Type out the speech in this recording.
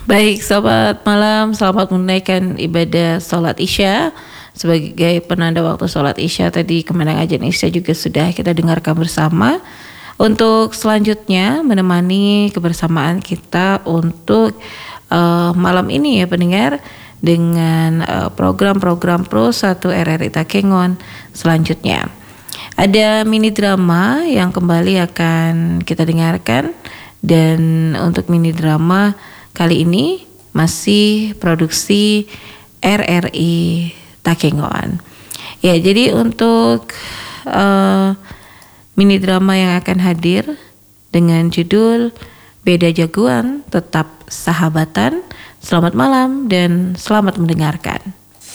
Baik, selamat malam, selamat menunaikan ibadah sholat Isya. Sebagai penanda waktu sholat Isya tadi, kemenangan ajan Isya juga sudah kita dengarkan bersama. Untuk selanjutnya menemani kebersamaan kita untuk malam ini ya pendengar, dengan program-program Pro 1 RRI Takengon selanjutnya. Ada mini drama yang kembali akan kita dengarkan, dan untuk mini drama kali ini masih produksi RRI Takengon. Ya, jadi untuk mini drama yang akan hadir dengan judul Beda Jagoan Tetap Sahabatan. Selamat malam dan selamat mendengarkan.